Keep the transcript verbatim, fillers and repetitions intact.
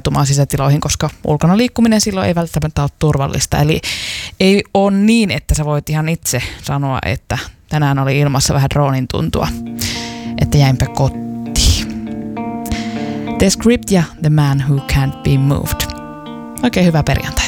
rauhoittumaan sisätiloihin, koska ulkona liikkuminen silloin ei välttämättä ole turvallista. Eli ei ole niin, että sä voit ihan itse sanoa, että tänään oli ilmassa vähän droonin tuntua, että jäinpä kotiin. The Script ja The Man Who Can't Be Moved. Oikein hyvää perjantai.